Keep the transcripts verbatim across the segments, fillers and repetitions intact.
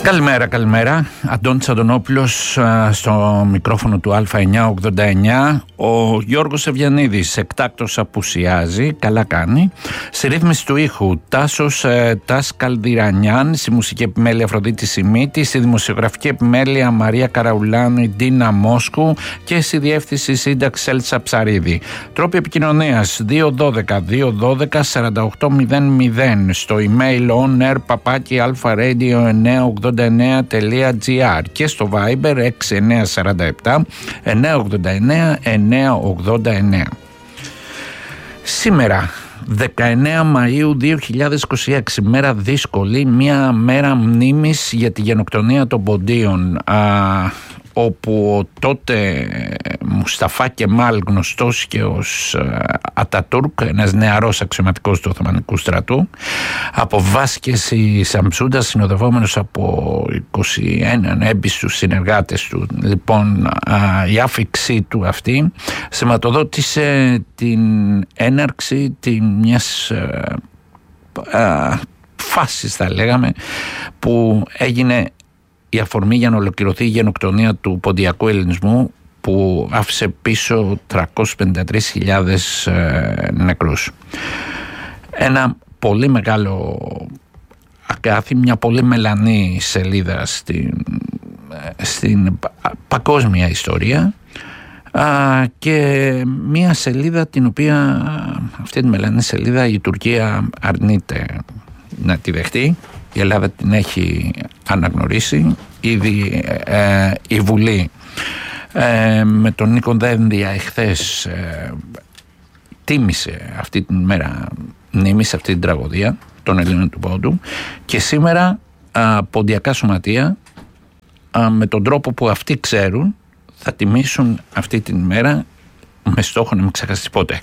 Καλημέρα, καλημέρα. Αντώνης Αντωνόπουλος στο μικρόφωνο του Α εννιακόσια ογδόντα εννιά. Ο Γιώργος Ευγενίδης εκτάκτως απουσιάζει, καλά κάνει. Στη ρύθμιση του ήχου Τάσος ε, Τάς Καλδυρανιάν, στη μουσική επιμέλεια Αφροδίτη Σιμίτη, στη δημοσιογραφική επιμέλεια Μαρία Καραουλάνη, Ντίνα Μόσκου και στη διεύθυνση σύνταξη Έλτσα Ψαρίδη. Τρόποι επικοινωνίας δύο δώδεκα δύο δώδεκα σαράντα οκτώ μηδέν μηδέν, στο email onair παπάκι αλφα-radio εννιακόσια ογδόντα εννέα τελεία τζι άρ και στο Viber έξι εννιά τέσσερα επτά εννιακόσια ογδόντα εννέα εννιακόσια ογδόντα εννέα. Σήμερα δεκαεννέα Μαΐου δύο χιλιάδες είκοσι έξι, μέρα δύσκολη, μια μέρα μνήμης για τη γενοκτονία των Ποντίων, α, όπου ο τότε Μουσταφά Κεμάλ, γνωστός και ως Ατατούρκ, ένας νεαρός αξιωματικός του Οθωμανικού στρατού, από Βάσκες η Σαμψούντα, συνοδευόμενος από είκοσι ένα έμπιστους συνεργάτες του. Λοιπόν, η άφιξή του αυτή σηματοδότησε την έναρξη τη μιας α, φάσης, θα λέγαμε, που έγινε η αφορμή για να ολοκληρωθεί η γενοκτονία του ποντιακού ελληνισμού, που άφησε πίσω τριακόσιες πενήντα τρεις χιλιάδες ε, νεκρούς. Ένα πολύ μεγάλο αγκάθι, μια πολύ μελανή σελίδα στην, στην παγκόσμια ιστορία, α, και μια σελίδα την οποία, αυτή τη μελανή σελίδα, η Τουρκία αρνείται να τη δεχτεί. Η Ελλάδα την έχει αναγνωρίσει. Ήδη ε, η Βουλή ε, με τον Νίκο Δένδια εχθές ε, τίμησε αυτή την μέρα μνήμης, αυτή την τραγωδία των Ελλήνων του Πόντου, και σήμερα α, ποντιακά σωματεία α, με τον τρόπο που αυτοί ξέρουν θα τιμήσουν αυτή την μέρα, με στόχο να μην ξεχαστεί ποτέ.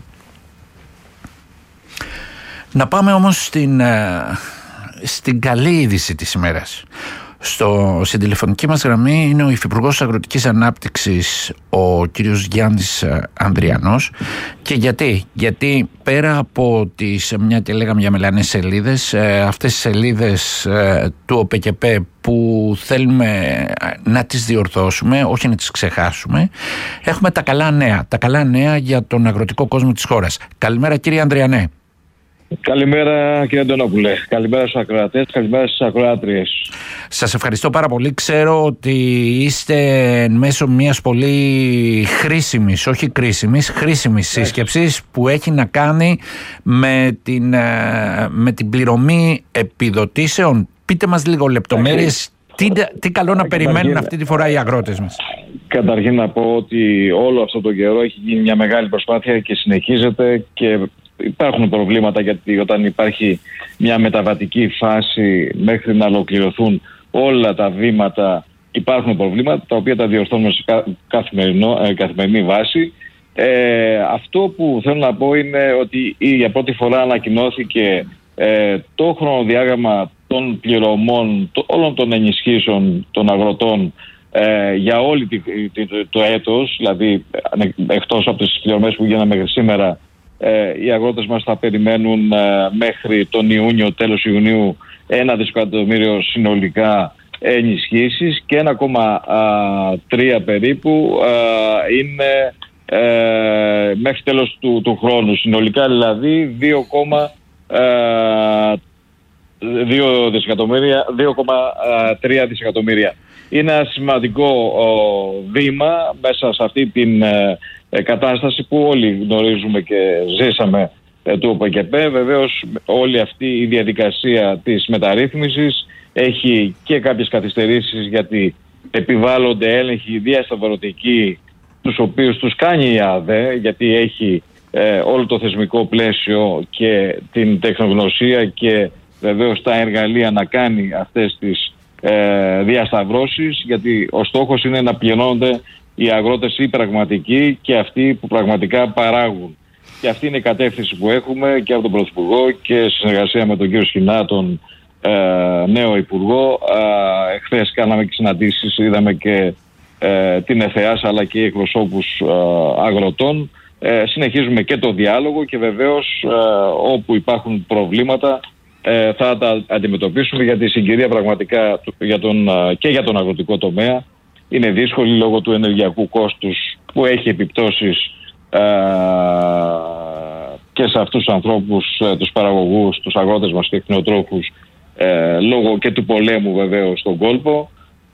Να πάμε όμως στην... Ε, στην καλή είδηση της ημέρας. Στο, στην τηλεφωνική μας γραμμή είναι ο Υφυπουργός Αγροτικής Ανάπτυξης, ο κύριος Γιάννης Ανδριανός. Και γιατί, γιατί πέρα από τις, μια και λέγαμε για μελανές σελίδες, ε, αυτές τις σελίδες ε, του ΟΠΕΚΕΠΕ που θέλουμε να τις διορθώσουμε, όχι να τις ξεχάσουμε, έχουμε τα καλά νέα, τα καλά νέα για τον αγροτικό κόσμο της χώρας. Καλημέρα κύριε Ανδριανέ. Καλημέρα κύριε Αντωνόπουλε, καλημέρα στους ακροατές, καλημέρα στις ακροάτριες. Σας ευχαριστώ πάρα πολύ. Ξέρω ότι είστε μέσω μιας πολύ χρήσιμης, όχι κρίσιμης, χρήσιμης σύσκεψης που έχει να κάνει με την, με την πληρωμή επιδοτήσεων. Πείτε μας λίγο λεπτομέρειες, τι, τι καλό να περιμένουν αυτή τη φορά οι αγρότες μας. Καταρχήν να πω ότι όλο αυτό το καιρό έχει γίνει μια μεγάλη προσπάθεια και συνεχίζεται, και υπάρχουν προβλήματα, γιατί όταν υπάρχει μια μεταβατική φάση μέχρι να ολοκληρωθούν όλα τα βήματα, υπάρχουν προβλήματα τα οποία τα διορθώνουμε σε καθημερινή βάση. Ε, αυτό που θέλω να πω είναι ότι για πρώτη φορά ανακοινώθηκε ε, το χρονοδιάγραμμα των πληρωμών, το, όλων των ενισχύσεων των αγροτών ε, για όλη τη, τη, το, το έτος, δηλαδή εκτός από τις πληρωμές που γίνανε μέχρι σήμερα. Ε, οι αγρότες μας θα περιμένουν ε, μέχρι τον Ιούνιο, τέλος Ιουνίου, ένα δισεκατομμύριο συνολικά ενισχύσεις, και ένα κόμμα τρία περίπου ε, είναι ε, μέχρι τέλος του, του χρόνου. Συνολικά δηλαδή δύο κόμμα τρία δισεκατομμύρια. Είναι ένα σημαντικό ο, βήμα μέσα σε αυτή την ε, ε, κατάσταση που όλοι γνωρίζουμε και ζήσαμε ε, του ΟΠΕΚΕΠΕ. Βεβαίως όλη αυτή η διαδικασία της μεταρρύθμισης έχει και κάποιες καθυστερήσεις, γιατί επιβάλλονται έλεγχοι διασταυρωτικοί, τους οποίους τους κάνει η ΑΔΕ, γιατί έχει ε, όλο το θεσμικό πλαίσιο και την τεχνογνωσία και βεβαίως τα εργαλεία να κάνει αυτές τις ε, διασταυρώσεις, γιατί ο στόχος είναι να πληρώνονται οι αγρότες οι πραγματικοί και αυτοί που πραγματικά παράγουν. Και αυτή είναι η κατεύθυνση που έχουμε και από τον Πρωθυπουργό και σε συνεργασία με τον κύριο Σχοινά, τον ε, νέο Υπουργό. Ε, χθες κάναμε και συναντήσεις, είδαμε και ε, την ΕΘΕΑΣ αλλά και εκπροσώπους ε, αγροτών. Ε, συνεχίζουμε και το διάλογο και βεβαίως ε, όπου υπάρχουν προβλήματα ε, θα τα αντιμετωπίσουμε, γιατί η συγκυρία πραγματικά για τον, και για τον αγροτικό τομέα είναι δύσκολη λόγω του ενεργειακού κόστους που έχει επιπτώσεις ε, και σε αυτούς τους ανθρώπους, τους παραγωγούς, τους αγρότες μας και κτηνοτρόφους, ε, λόγω και του πολέμου βεβαίως στον κόλπο.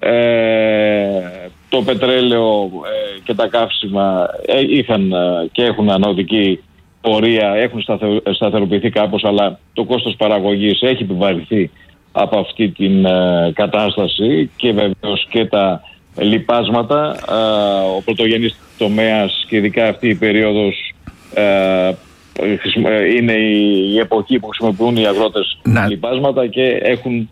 Ε, το πετρέλαιο ε, και τα καύσιμα ε, είχαν ε, και έχουν ανωδική πορεία, έχουν σταθε, σταθεροποιηθεί κάπως, αλλά το κόστος παραγωγής έχει επιβαρυνθεί από αυτή την ε, κατάσταση και βεβαίως και τα λιπάσματα. Ε, ο πρωτογενής τομέας και ειδικά αυτή η περίοδος ε, είναι η εποχή που χρησιμοποιούν οι αγρότες να. λιπάσματα και έχουν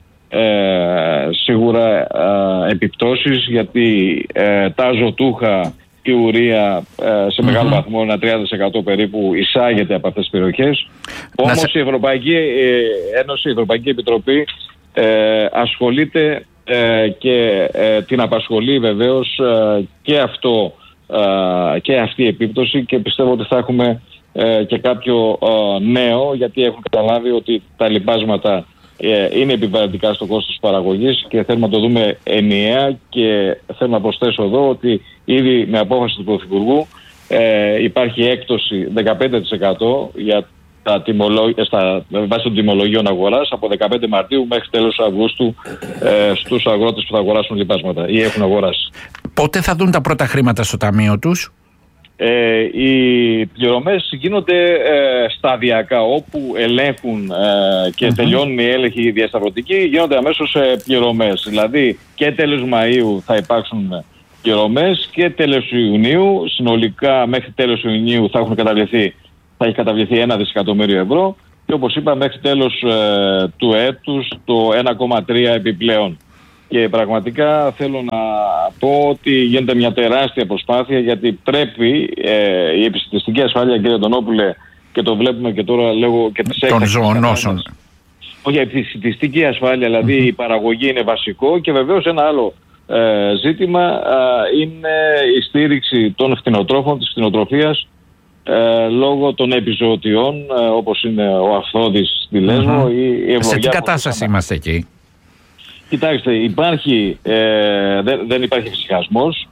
ε, σίγουρα ε, επιπτώσεις, γιατί ε, τα αζωτούχα, η ουρία ε, σε μεγάλο mm-hmm. βαθμό, ένα τριάντα τοις εκατό περίπου, εισάγεται από αυτές τις περιοχές. Όμως σε... η Ευρωπαϊκή ε, Ένωση, η Ευρωπαϊκή Επιτροπή ε, ασχολείται ε, και ε, την απασχολεί βεβαίως ε, και αυτό ε, και αυτή η επίπτωση, και πιστεύω ότι θα έχουμε ε, και κάποιο ε, νέο, γιατί έχουν καταλάβει ότι τα λιπάσματα ε, είναι επιβαρυντικά στο κόστος παραγωγής και θέλουμε να το δούμε ενιαία. Και θέλω να προσθέσω εδώ ότι ήδη με απόφαση του Πρωθυπουργού ε, υπάρχει έκπτωση δεκαπέντε τοις εκατό για τα τιμολόγια, στα, βάσει των τιμολογίων αγοράς από δεκαπέντε Μαρτίου μέχρι τέλος Αυγούστου ε, στους αγρότες που θα αγοράσουν λιπάσματα ή έχουν αγοράσει. Πότε θα δουν τα πρώτα χρήματα στο ταμείο τους? Ε, οι πληρωμές γίνονται ε, σταδιακά, όπου ελέγχουν ε, και mm-hmm. τελειώνουν οι έλεγχοι διασταυρωτικοί, γίνονται αμέσως ε, πληρωμές. Δηλαδή και τέλος Μαΐου θα υπάρξουν πληρωμές και τέλος Ιουνίου. Συνολικά μέχρι τέλος Ιουνίου θα έχουν καταβληθεί, θα έχει καταβληθεί ένα δισεκατομμύριο ευρώ και όπως είπα μέχρι τέλος ε, του έτους το ένα κόμμα τρία επιπλέον. Και πραγματικά θέλω να πω ότι γίνεται μια τεράστια προσπάθεια, γιατί πρέπει ε, η επιστημιστική ασφάλεια, κύριε Αντωνόπουλε, και το βλέπουμε και τώρα λέγω και τις έκτακτες των ζωονόσων. Όχι, η επιστημιστική ασφάλεια, δηλαδή mm-hmm. η παραγωγή είναι βασικό, και βεβαίως ένα άλλο ε, ζήτημα ε, είναι η στήριξη των κτηνοτρόφων, της κτηνοτροφίας, ε, λόγω των επιζωοτιών, ε, όπως είναι ο Αυθόδης στη Λέσβο mm-hmm. ή η Ευλογιά. Σε τι κατάσταση είμαστε εκεί? Κοιτάξτε, υπάρχει, ε, δεν, δεν υπάρχει εξυγχασμός,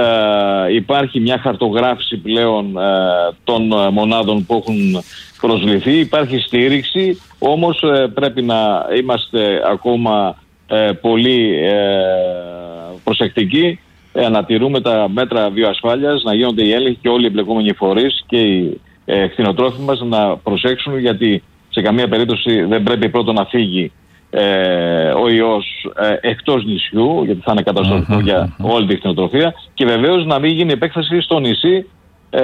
ε, υπάρχει μια χαρτογράφηση πλέον ε, των μονάδων που έχουν προσβληθεί, υπάρχει στήριξη, όμως ε, πρέπει να είμαστε ακόμα ε, πολύ ε, προσεκτικοί, ε, να τηρούμε τα μέτρα βιοασφάλειας, να γίνονται οι έλεγχοι και όλοι οι εμπλεκόμενοι φορείς και οι ε, κτηνοτρόφοι μας να προσέξουν, γιατί σε καμία περίπτωση δεν πρέπει πρώτον να φύγει Ε, ο ιός ε, εκτός νησιού, γιατί θα είναι καταστροφικό mm-hmm. για όλη τη κτηνοτροφία, και βεβαίως να μην γίνει επέκταση στο νησί ε,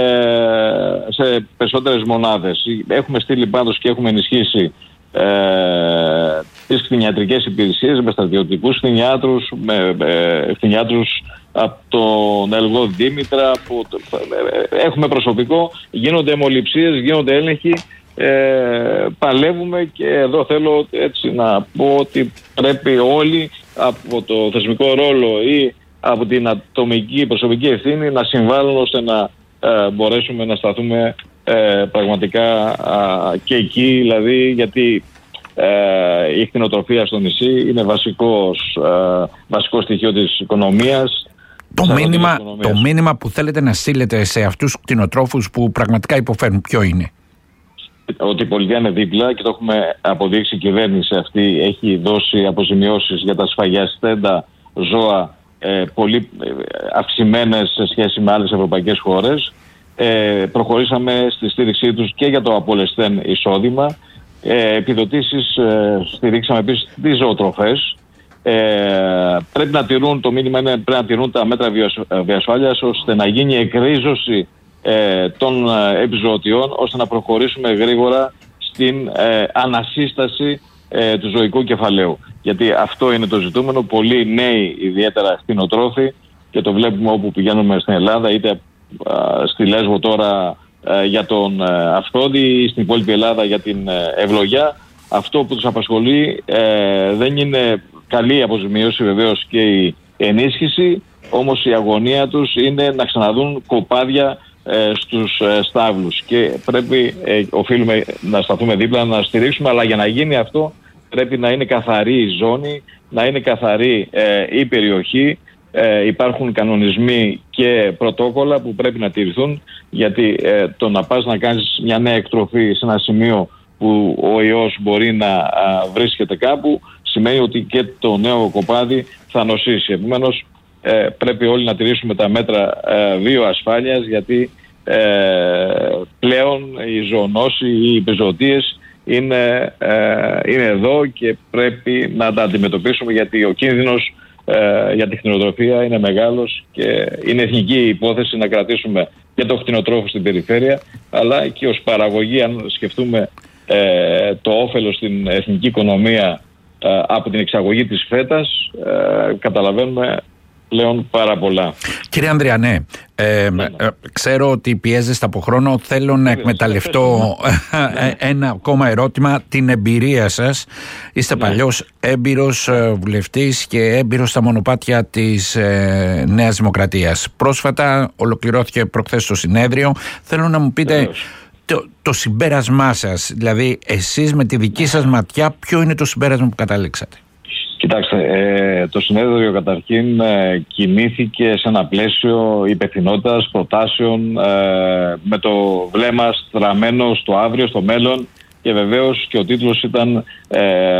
σε περισσότερες μονάδες. Έχουμε στείλει πάντως και έχουμε ενισχύσει ε, τις κτηνιατρικές υπηρεσίες με στρατιωτικούς κτηνιάτρους, με ε, κτηνιάτρους από τον Ελγό Δήμητρα, που ε, έχουμε προσωπικό, γίνονται αιμοληψίες, γίνονται έλεγχοι. Ε, παλεύουμε, και εδώ θέλω έτσι να πω ότι πρέπει όλοι από το θεσμικό ρόλο ή από την ατομική προσωπική ευθύνη να συμβάλλουν ώστε να ε, μπορέσουμε να σταθούμε ε, πραγματικά ε, και εκεί, δηλαδή, γιατί ε, η κτηνοτροφία στο νησί είναι βασικός, ε, βασικό στοιχείο της οικονομίας. Το μήνυμα, το μήνυμα που θέλετε να στείλετε σε αυτούς τους κτηνοτρόφους που πραγματικά υποφέρουν, ποιο είναι? Ότι η πολιτεία είναι δίπλα, και το έχουμε αποδείξει. Η κυβέρνηση αυτή έχει δώσει αποζημιώσεις για τα σφαγιαστέντα ζώα ε, πολύ αυξημένες σε σχέση με άλλες ευρωπαϊκές χώρες. Ε, προχωρήσαμε στη στήριξή τους και για το απολεσθέν εισόδημα. Ε, επιδοτήσεις ε, στηρίξαμε επίσης τις ζωοτροφές. Ε, πρέπει να τηρούν, το μήνυμα είναι πρέπει να τηρούν τα μέτρα βιοασφάλειας, ώστε να γίνει εκρίζωση Ε, των ε, επιζωοτιών, ώστε να προχωρήσουμε γρήγορα στην ε, ανασύσταση ε, του ζωικού κεφαλαίου. Γιατί αυτό είναι το ζητούμενο. Πολλοί νέοι, ιδιαίτερα κτηνοτρόφοι, και το βλέπουμε όπου πηγαίνουμε στην Ελλάδα, είτε ε, στη Λέσβο τώρα ε, για τον ε, Αυθόδη ή στην υπόλοιπη Ελλάδα για την ε, Ευλογιά, αυτό που τους απασχολεί ε, δεν είναι καλή αποζημίωση βεβαίως και η ενίσχυση, όμως η αγωνία τους είναι να ξαναδούν κοπάδια ε, στους ε, στάβλους, και πρέπει, ε, οφείλουμε να σταθούμε δίπλα, να στηρίξουμε, αλλά για να γίνει αυτό πρέπει να είναι καθαρή η ζώνη, να είναι καθαρή ε, η περιοχή. Ε, υπάρχουν κανονισμοί και πρωτόκολλα που πρέπει να τηρηθούν, γιατί ε, το να πας να κάνεις μια νέα εκτροφή σε ένα σημείο που ο ιός μπορεί να α, βρίσκεται κάπου, σημαίνει ότι και το νέο κοπάδι θα νοσήσει. Επομένως, ε, πρέπει όλοι να τηρήσουμε τα μέτρα ε, βιοασφάλειας, γιατί ε, πλέον η ζωονόση, οι επιζωτίες είναι, ε, είναι εδώ και πρέπει να τα αντιμετωπίσουμε, γιατί ο κίνδυνος ε, για τη κτηνοτροφία είναι μεγάλος και είναι εθνική υπόθεση να κρατήσουμε και το κτηνοτρόφο στην περιφέρεια, αλλά και ως παραγωγή, αν σκεφτούμε ε, το όφελος στην εθνική οικονομία ε, από την εξαγωγή της φέτας, ε, καταλαβαίνουμε πλέον πάρα πολλά. Κύριε Ανδριανέ, ε, ναι, ναι. ξέρω ότι πιέζεστε από χρόνο. Θέλω να εκμεταλλευτώ ένα ακόμα ερώτημα, την εμπειρία σας. Είστε ναι. παλιός έμπειρος βουλευτής και έμπειρος στα μονοπάτια της ε, Νέας Δημοκρατίας. Πρόσφατα ολοκληρώθηκε προχθές το συνέδριο. Θέλω να μου πείτε το, το συμπέρασμά σας, δηλαδή εσείς με τη δική σας ματιά, ποιο είναι το συμπέρασμα που καταλήξατε? Κοιτάξτε, ε, το συνέδριο καταρχήν ε, κινήθηκε σε ένα πλαίσιο υπευθυνότητας, προτάσεων, ε, με το βλέμμα στραμμένο στο αύριο, στο μέλλον, και βεβαίως και ο τίτλος ήταν ε,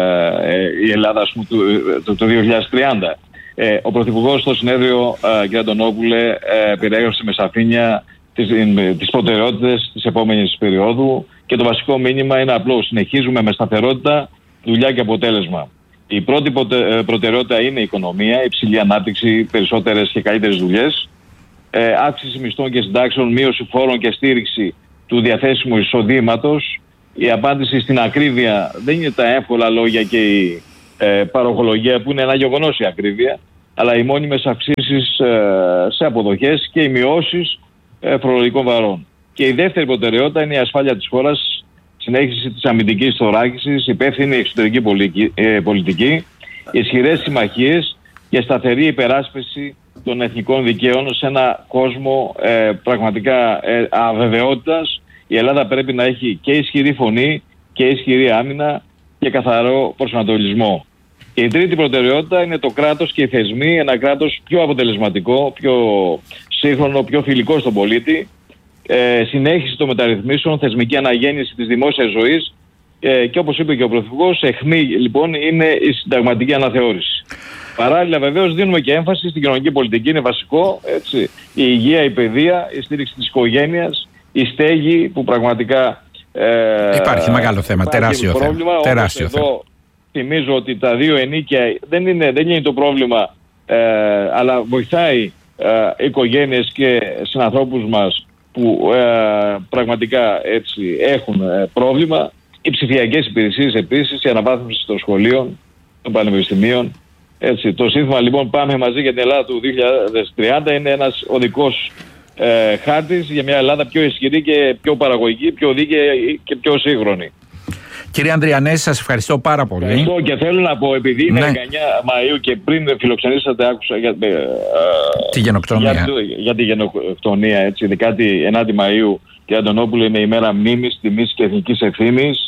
ε, η Ελλάδα, ας πούμε, του, του, του δύο χιλιάδες τριάντα. Ε, ο Πρωθυπουργός στο συνέδριο, ε, κ. Αντωνόπουλε, ε, περιέγραψε με σαφήνεια τις, τις προτεραιότητες της επόμενης περίοδου, και το βασικό μήνυμα είναι απλό: συνεχίζουμε με σταθερότητα, δουλειά και αποτέλεσμα. Η πρώτη προτεραιότητα είναι η οικονομία, υψηλή ανάπτυξη, περισσότερες και καλύτερες δουλειές, ε, αύξηση μισθών και συντάξεων, μείωση φόρων και στήριξη του διαθέσιμου εισοδήματος. Η απάντηση στην ακρίβεια δεν είναι τα εύκολα λόγια και η ε, παροχολογία, που είναι ένα γεγονός η ακρίβεια, αλλά οι μόνιμες αυξήσεις ε, σε αποδοχές και οι μειώσεις ε, φορολογικών βαρών. Και η δεύτερη προτεραιότητα είναι η ασφάλεια της χώρας, συνέχιση της αμυντικής θωράκισης, υπεύθυνη εξωτερική πολιτική, ισχυρές συμμαχίες και σταθερή υπεράσπιση των εθνικών δικαίων σε ένα κόσμο ε, πραγματικά ε, αβεβαιότητας. Η Ελλάδα πρέπει να έχει και ισχυρή φωνή και ισχυρή άμυνα και καθαρό προσανατολισμό. Και η τρίτη προτεραιότητα είναι το κράτος και οι θεσμοί, ένα κράτος πιο αποτελεσματικό, πιο σύγχρονο, πιο φιλικό στον πολίτη. Ε, συνέχιση των μεταρρυθμίσεων, θεσμική αναγέννηση της δημόσιας ζωής ε, και, όπως είπε και ο Πρωθυπουργός, αιχμή λοιπόν είναι η συνταγματική αναθεώρηση. Παράλληλα, βεβαίως, δίνουμε και έμφαση στην κοινωνική πολιτική, είναι βασικό, έτσι, η υγεία, η παιδεία, η στήριξη της οικογένειας, η στέγη, που πραγματικά ε, υπάρχει μεγάλο θέμα, υπάρχει τεράστιο πρόβλημα. θέμα. Τεράστιο εδώ θέμα. Θυμίζω ότι τα δύο ενίκια δεν είναι, δεν είναι το πρόβλημα, ε, αλλά βοηθάει ε, οικογένειες και συνανθρώπους μας που ε, πραγματικά έτσι έχουν ε, πρόβλημα. Οι ψηφιακές υπηρεσίες επίσης, η αναβάθμιση των σχολείων, των πανεπιστημίων. Έτσι. Το σύνθημα λοιπόν «Πάμε μαζί για την Ελλάδα του δύο χιλιάδες τριάντα» είναι ένας οδικός ε, χάρτης για μια Ελλάδα πιο ισχυρή και πιο παραγωγική, πιο δίκαιη και πιο σύγχρονη. Κύριε Ανδριανέ, σας ευχαριστώ πάρα πολύ. Ευχαριστώ, και θέλω να πω, επειδή είναι ναι. δεκαεννέα Μαΐου και πριν φιλοξενήσατε, άκουσα για, ε, τη γενοκτονία. Για, για τη γενοκτονία, έτσι, δεκαεννέα Μαΐου, και Αντωνόπουλο, είναι η μέρα μνήμης, τιμής και εθνικής ευθύνης.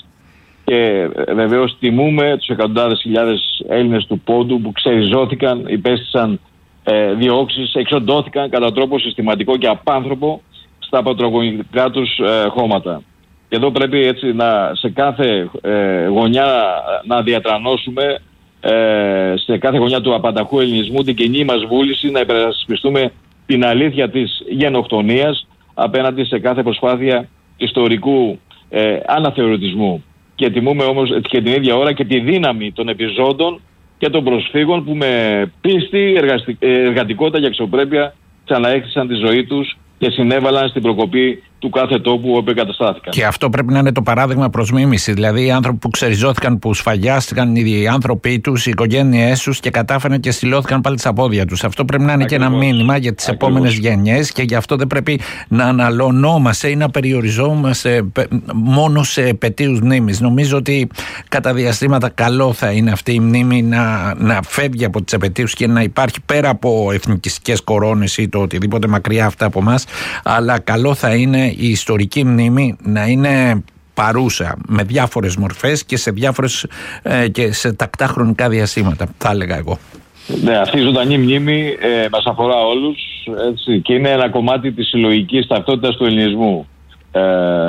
Και ε, βεβαίως τιμούμε τους εκατοντάδες χιλιάδες Έλληνες του Πόντου που ξεριζώθηκαν, υπέστησαν ε, διώξεις, εξοντώθηκαν κατά τρόπο συστηματικό και απάνθρωπο στα πατρογονικά τους ε, χώματα. Και εδώ πρέπει έτσι να, σε κάθε ε, γωνιά να διατρανώσουμε, ε, σε κάθε γωνιά του απανταχού ελληνισμού, την κοινή μας βούληση να υπερασπιστούμε την αλήθεια της γενοκτονίας απέναντι σε κάθε προσπάθεια ιστορικού ε, αναθεωρητισμού. Και τιμούμε όμως και την ίδια ώρα και τη δύναμη των επιζώντων και των προσφύγων που με πίστη, εργατικότητα και αξιοπρέπεια ξαναέκτησαν τη ζωή τους και συνέβαλαν στην προκοπή του κάθε τόπου όπου εγκαταστάθηκαν. Και αυτό πρέπει να είναι το παράδειγμα προς μίμηση. Δηλαδή, οι άνθρωποι που ξεριζώθηκαν, που σφαγιάστηκαν, οι άνθρωποι τους, οι οικογένειές τους, και κατάφεραν και στυλώθηκαν πάλι στα πόδια τους. Αυτό πρέπει να είναι Ακριβώς. και ένα μήνυμα για τις Ακριβώς. επόμενες γενιές, και γι' αυτό δεν πρέπει να αναλωνόμαστε ή να περιοριζόμαστε μόνο σε επετείους μνήμης. Νομίζω ότι κατά διαστήματα καλό θα είναι αυτή η μνήμη να, να φεύγει από τις επετείους και να υπάρχει, πέρα από εθνικιστικές κορώνες ή το οτιδήποτε μακριά αυτά από εμάς, αλλά καλό θα είναι η ιστορική μνήμη να είναι παρούσα με διάφορες μορφές και σε διάφορες ε, και σε τακτά χρονικά διαστήματα, θα έλεγα εγώ. Ναι, αυτή η ζωντανή μνήμη ε, μας αφορά όλους, έτσι, και είναι ένα κομμάτι της συλλογικής ταυτότητας του ελληνισμού. Ε,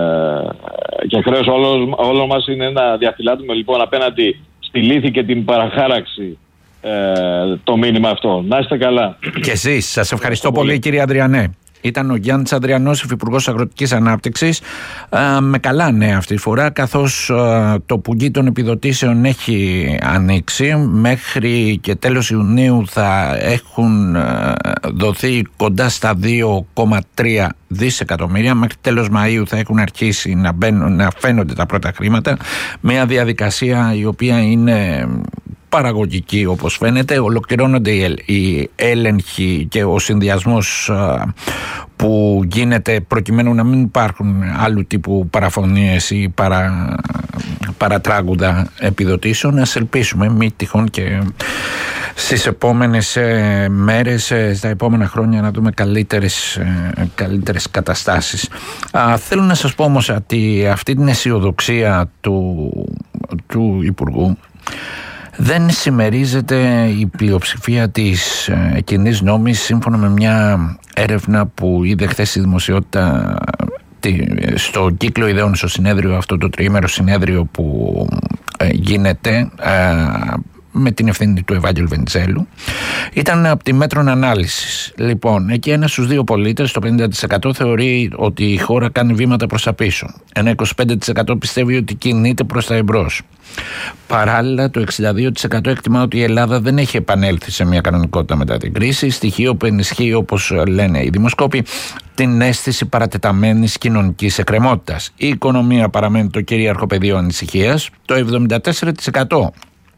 και χρέος όλων, όλων μας είναι να διαφυλάττουμε λοιπόν απέναντι στη λύθη και την παραχάραξη ε, το μήνυμα αυτό. Να είστε καλά. Και εσείς, σας ευχαριστώ πολύ, πολύ κύριε Ανδριανέ. Ήταν ο Γιάννης Ανδριανός, Υφυπουργός Αγροτικής Ανάπτυξης, ε, με καλά νέα αυτή τη φορά, καθώς ε, το πουγγί των επιδοτήσεων έχει ανοίξει. Μέχρι και τέλος Ιουνίου θα έχουν ε, δοθεί κοντά στα δύο κόμμα τρία δισεκατομμύρια. Μέχρι τέλος Μαΐου θα έχουν αρχίσει να, μπαίνουν, να φαίνονται τα πρώτα χρήματα. Μια διαδικασία η οποία είναι παραγωγική, όπως φαίνεται. Ολοκληρώνονται οι έλεγχοι και ο συνδυασμός που γίνεται προκειμένου να μην υπάρχουν άλλου τύπου παραφωνίες ή παρα, παρατράγουδα επιδοτήσεων. Ας ελπίσουμε μη τυχόν και στις επόμενες μέρες, στα επόμενα χρόνια, να δούμε καλύτερες, καλύτερες καταστάσεις. Α, θέλω να σας πω όμως ότι αυτή την αισιοδοξία του, του Υπουργού δεν συμμερίζεται η πλειοψηφία της ε, κοινής νόμης, σύμφωνα με μια έρευνα που είδε χθες στη δημοσιότητα τη, στο κύκλο ιδεών, στο συνέδριο, αυτό το τριήμερο συνέδριο που ε, γίνεται ε, με την ευθύνη του Ευάγγελου Βενιζέλου. Ήταν από τη Μέτρων Ανάλυσης. Λοιπόν, εκεί ένας στους δύο πολίτες, το πενήντα τοις εκατό, θεωρεί ότι η χώρα κάνει βήματα προς τα πίσω. Ένα είκοσι πέντε τοις εκατό πιστεύει ότι κινείται προς τα εμπρός. Παράλληλα, το εξήντα δύο τοις εκατό εκτιμά ότι η Ελλάδα δεν έχει επανέλθει σε μια κανονικότητα μετά την κρίση, στοιχείο που ενισχύει, όπως λένε οι δημοσκόποι, την αίσθηση παρατεταμένης κοινωνικής εκκρεμότητας. Η οικονομία παραμένει το κυρίαρχο πεδίο ανησυχίας. Το εβδομήντα τέσσερα τοις εκατό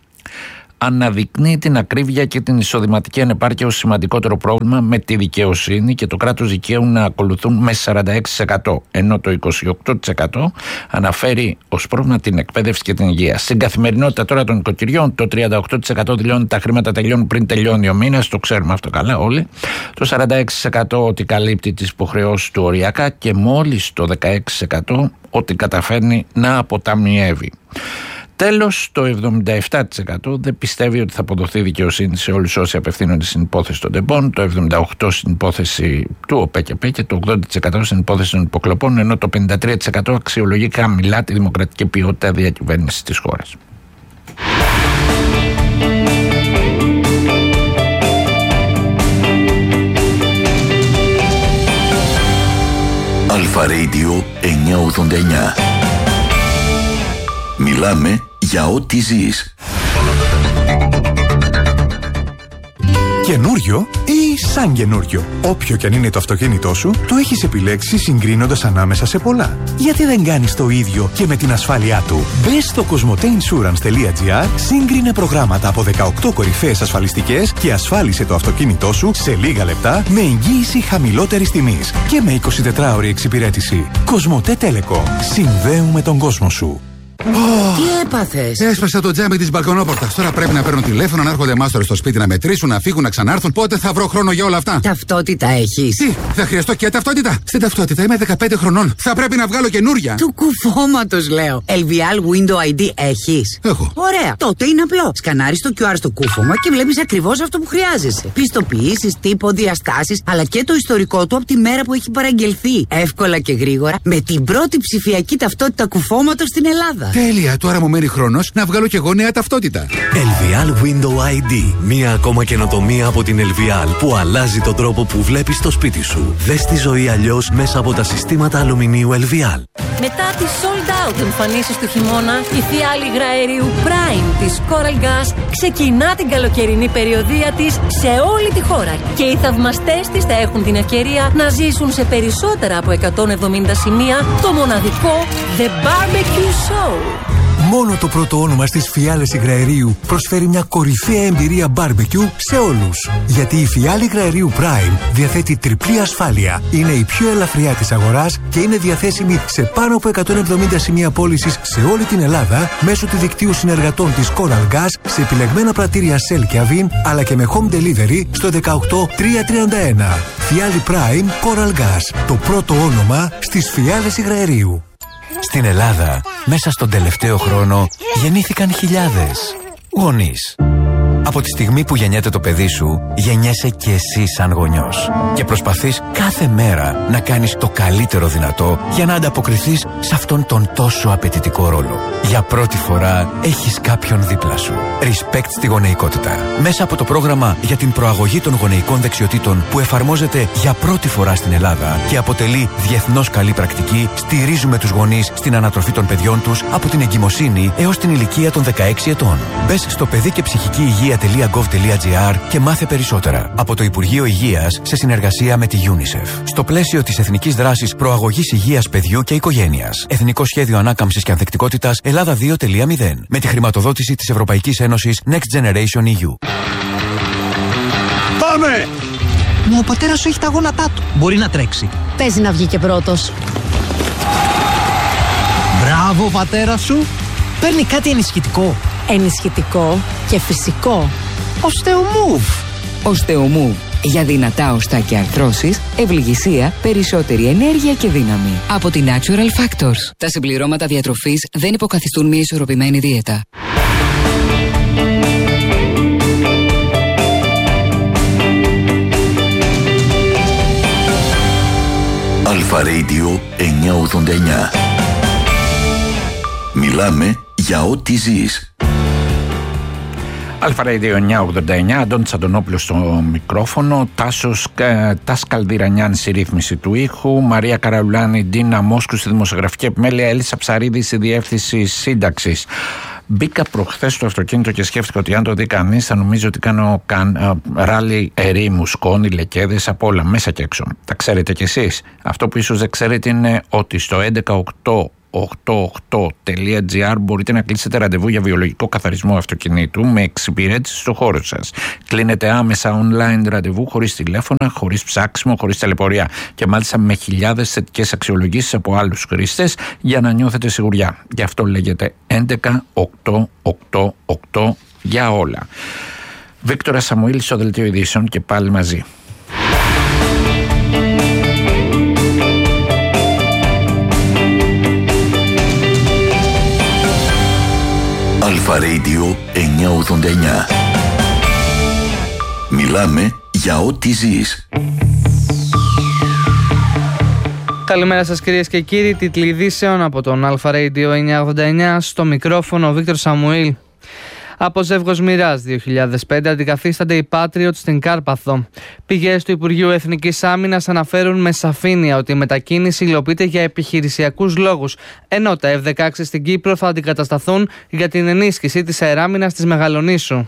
αναδεικνύει την ακρίβεια και την εισοδηματική ανεπάρκεια ως σημαντικότερο πρόβλημα, με τη δικαιοσύνη και το κράτος δικαίου να ακολουθούν με σαράντα έξι τοις εκατό, ενώ το είκοσι οκτώ τοις εκατό αναφέρει ως πρόβλημα την εκπαίδευση και την υγεία. Στην καθημερινότητα τώρα των οικοκυριών, το τριάντα οκτώ τοις εκατό δηλώνει τα χρήματα τελειώνουν πριν τελειώνει ο μήνας, το ξέρουμε αυτό καλά όλοι. Το σαράντα έξι τοις εκατό ότι καλύπτει τις υποχρεώσεις του οριακά και μόλις το δεκαέξι τοις εκατό ότι καταφέρνει να αποταμιεύει. Τέλος, το εβδομήντα επτά τοις εκατό δεν πιστεύει ότι θα αποδοθεί δικαιοσύνη σε όλους όσοι απευθύνονται στην υπόθεση των τεμπών, το εβδομήντα οκτώ τοις εκατό στην υπόθεση του ΟΠΕΚΕΠΕ και το ογδόντα τοις εκατό στην υπόθεση των υποκλοπών, ενώ το πενήντα τρία τοις εκατό αξιολογεί χαμηλά τη δημοκρατική ποιότητα διακυβέρνησης της χώρας. Αλφα Radio εννιακόσια ογδόντα εννιά. Μιλάμε για ό,τι ζεις. Καινούριο ή σαν καινούριο. Όποιο και αν είναι το αυτοκίνητό σου, το έχεις επιλέξει συγκρίνοντας ανάμεσα σε πολλά. Γιατί δεν κάνεις το ίδιο και με την ασφάλειά του? Μπες στο κοσμοτέινσουρανς.gr, σύγκρινε προγράμματα από δεκαοκτώ κορυφαίες ασφαλιστικές και ασφάλισε το αυτοκίνητό σου σε λίγα λεπτά με εγγύηση χαμηλότερης τιμής και με εικοσιτετράωρη εξυπηρέτηση. Κοσμοτέ Telecom. Συνδέουμε τον κόσμο σου. Oh. Τι έπαθες? Έσπασα το τζάμι της μπαλκονόπορτας. Τώρα πρέπει να παίρνω τηλέφωνο, να έρχονται μάστορες στο σπίτι να μετρήσουν, να φύγουν, να ξανάρθουν. Πότε θα βρω χρόνο για όλα αυτά? Ταυτότητα έχεις? Τι, θα χρειαστώ και ταυτότητα? Στην ταυτότητα είμαι δεκαπέντε χρονών. Θα πρέπει να βγάλω καινούρια. Του κουφώματος λέω. ελ βι ελ Window άι ντι έχεις? Έχω. Ωραία. Τότε είναι απλό. Σκανάρεις το κιου αρ στο κούφωμα και βλέπεις ακριβώς αυτό που χρειάζεσαι. Πιστοποιήσεις, τύπο, διαστάσεις, αλλά και το ιστορικό του από τη μέρα που έχει παραγγελθεί. Εύκολα και γρήγορα με την πρώτη ψηφιακή ταυτότητα κουφώματος στην Ελλάδα. Τέλεια, τώρα μου μένει χρόνος να βγάλω και εγώ νέα ταυτότητα. ελ βι ελ Window άι ντι. Μία ακόμα καινοτομία από την ελ βι ελ που αλλάζει τον τρόπο που βλέπεις το σπίτι σου. Δες τη ζωή αλλιώς μέσα από τα συστήματα αλουμινίου ελ βι ελ. Μετά τις sold out εμφανίσεις του χειμώνα, η φιάλη υγραερίου Prime της Coral Gas ξεκινά την καλοκαιρινή περιοδεία της σε όλη τη χώρα. Και οι θαυμαστές της θα έχουν την ευκαιρία να ζήσουν σε περισσότερα από εκατόν εβδομήντα σημεία το μοναδικό The Barbecue Show. Μόνο το πρώτο όνομα στις φιάλες υγραερίου προσφέρει μια κορυφαία εμπειρία barbecue σε όλους. Γιατί η φιάλη υγραερίου Prime διαθέτει τριπλή ασφάλεια, είναι η πιο ελαφριά της αγοράς και είναι διαθέσιμη σε πάνω από εκατόν εβδομήντα σημεία πώλησης σε όλη την Ελλάδα μέσω του δικτύου συνεργατών της Coral Gas σε επιλεγμένα πρατήρια Shell και Avin, αλλά και με home delivery στο δεκαοκτώ τριακόσια τριάντα ένα. Φιάλη Prime Coral Gas, το πρώτο όνομα στις φιάλες υγραερίου. Στην Ελλάδα, μέσα στον τελευταίο χρόνο, γεννήθηκαν χιλιάδες γονείς. Από τη στιγμή που γεννιέται το παιδί σου, γεννιέσαι και εσύ σαν γονιός. Και προσπαθείς κάθε μέρα να κάνεις το καλύτερο δυνατό για να ανταποκριθείς σε αυτόν τον τόσο απαιτητικό ρόλο. Για πρώτη φορά έχεις κάποιον δίπλα σου. Respect στη γονεϊκότητα. Μέσα από το πρόγραμμα για την προαγωγή των γονεϊκών δεξιοτήτων που εφαρμόζεται για πρώτη φορά στην Ελλάδα και αποτελεί διεθνώς καλή πρακτική, στηρίζουμε τους γονείς στην ανατροφή των παιδιών τους από την εγκυμοσύνη έως την ηλικία των δεκαέξι ετών. Μπες στο παιδί και ψυχική υγεία.gov.gr και μάθε περισσότερα. Από το Υπουργείο Υγείας σε συνεργασία με τη UNICEF. Στο πλαίσιο της Εθνικής Δράσης Προαγωγής Υγείας Παιδιού και Οικογένειας. Εθνικό Σχέδιο Ανάκαμψης και Ανθεκτικότητας Ελλάδα δύο κόμμα μηδέν. Με τη χρηματοδότηση της Ευρωπαϊκής Ένωσης Next Generation ι γιου. Πάμε! Μα ο πατέρας σου έχει τα γόνατά του. Μπορεί να τρέξει. Παίζει να βγει και πρώτος. Μπράβο, ο πατέρας σου. Παίρνει κάτι ενισχυτικό. Ενισχυτικό και φυσικό. Οστεομούβ. Οστεομούβ. Για δυνατά οστά και αρθρώσεις, ευληγησία, περισσότερη ενέργεια και δύναμη. Από τη Natural Factors. Τα συμπληρώματα διατροφής δεν υποκαθιστούν μια ισορροπημένη δίαιτα. Αλφα Radio εννιακόσια ογδόντα εννιά. Μιλάμε για ό,τι ζεις. Αλφα Radio εννιακόσια ογδόντα εννιά, Αντώνης Αντωνόπουλος στο μικρόφωνο, Τάσος ε, Τάς Καλδυρανιάν στη ρύθμιση του ήχου, Μαρία Καραουλάνη, Ντίνα Μόσκου στη δημοσιογραφική επιμέλεια, Έλισσα Ψαρίδη στη διεύθυνση σύνταξης. Μπήκα προχθές στο αυτοκίνητο και σκέφτηκα ότι αν το δει κανείς θα νομίζει ότι κάνω καν, α, ράλι ερήμου, σκόνη, λεκέδες, από όλα, μέσα και έξω. Τα ξέρετε κι εσείς. Αυτό που ίσως δεν ξέρετε είναι ότι στο έντεκα οκτώ ογδόντα οκτώ τελεία τζι άρ μπορείτε να κλείσετε ραντεβού για βιολογικό καθαρισμό αυτοκινήτου με εξυπηρέτηση στο χώρο σας. Κλείνετε άμεσα online ραντεβού, χωρίς τηλέφωνα, χωρίς ψάξιμο, χωρίς ταλαιπωρία και μάλιστα με χιλιάδες θετικές αξιολογήσεις από άλλους χρήστες για να νιώθετε σιγουριά. Γι' αυτό λέγεται έντεκα οκτώ ογδόντα οκτώ για όλα. Βίκτορα Σαμουήλ στο Δελτίο Ειδήσεων και πάλι μαζί. Αλφα Radio εννιακόσια ογδόντα εννιά. Μιλάμε για ό,τι ζεις. Καλημέρα σας κυρίες και κύριοι, τίτλοι ειδήσεων από τον Αλφα Radio εννιακόσια ογδόντα εννιά, στο μικρόφωνο ο Βίκτορ Σαμουήλ. Από ζεύγος Μοιράς δύο χιλιάδες πέντε αντικαθίστανται οι Patriot στην Κάρπαθο. Πηγές του Υπουργείου Εθνικής Άμυνας αναφέρουν με σαφήνεια ότι η μετακίνηση υλοποιείται για επιχειρησιακούς λόγους, ενώ τα εφ δεκαέξι στην Κύπρο θα αντικατασταθούν για την ενίσχυση της αεράμυνας της Μεγαλονήσου.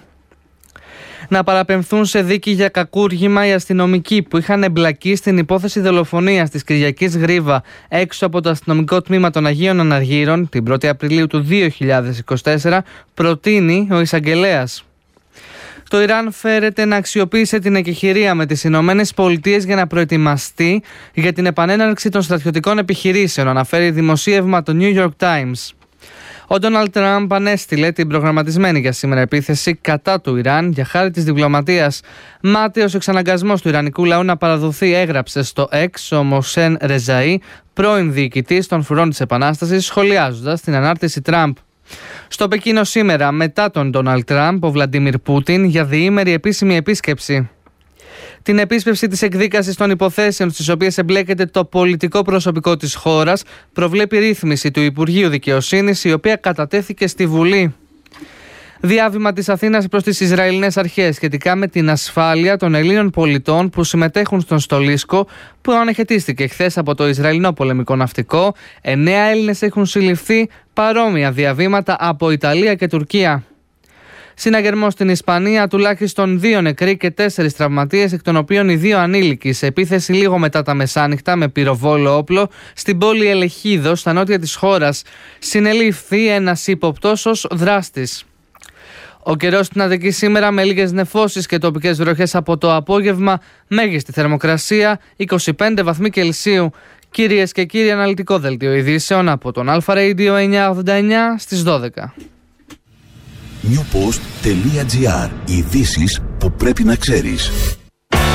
Να παραπεμφθούν σε δίκη για κακούργημα οι αστυνομικοί που είχαν εμπλακεί στην υπόθεση δολοφονίας της Κυριακής Γρίβα έξω από το αστυνομικό τμήμα των Αγίων Αναργύρων την πρώτη Απριλίου του δύο χιλιάδες είκοσι τέσσερα, προτείνει ο εισαγγελέας. Το Ιράν φέρεται να αξιοποίησε την εκεχηρία με τις Ηνωμένες Πολιτείες για να προετοιμαστεί για την επανέναρξη των στρατιωτικών επιχειρήσεων, αναφέρει δημοσίευμα το New York Times. Ο Ντόναλντ Τραμπ ανέστειλε την προγραμματισμένη για σήμερα επίθεση κατά του Ιράν για χάρη της διπλωματίας. Μάταιος εξαναγκασμός του Ιρανικού λαού να παραδοθεί, έγραψε στο X ο Μοσέν Ρεζαΐ, πρώην διοικητής των φρουρών της Επανάστασης, σχολιάζοντας την ανάρτηση Τραμπ. Στο Πεκίνο σήμερα, μετά τον Ντόναλντ Τραμπ, ο Βλαντίμιρ Πούτιν για διήμερη επίσημη επίσκεψη. Την επίσπευση της εκδίκασης των υποθέσεων στις οποίες εμπλέκεται το πολιτικό προσωπικό της χώρας προβλέπει ρύθμιση του Υπουργείου Δικαιοσύνης, η οποία κατατέθηκε στη Βουλή. Διάβημα της Αθήνας προς τις Ισραηλινές αρχές σχετικά με την ασφάλεια των Ελλήνων πολιτών που συμμετέχουν στον Στολίσκο, που αναχαιτίστηκε χθες από το Ισραηλινό πολεμικό ναυτικό. Εννέα Έλληνες έχουν συλληφθεί, παρόμοια διαβήματα από Ιταλία και Τουρκία. Συναγερμός στην Ισπανία, τουλάχιστον δύο νεκροί και τέσσερις τραυματίες, εκ των οποίων οι δύο ανήλικοι, σε επίθεση λίγο μετά τα μεσάνυχτα με πυροβόλο όπλο στην πόλη Ελεχίδο, στα νότια της χώρας. Συνελήφθη ένας ύποπτος ως δράστης. Ο καιρός στην Αττική σήμερα με λίγες νεφώσεις και τοπικές βροχές από το απόγευμα, μέγιστη θερμοκρασία είκοσι πέντε βαθμοί Κελσίου. Κυρίες και κύριοι, αναλυτικό δελτίο ειδήσεων από τον Αλφα Radio εννιακόσια ογδόντα εννιά στις δώδεκα. newpost τελεία gr. Ειδήσεις που πρέπει να ξέρεις.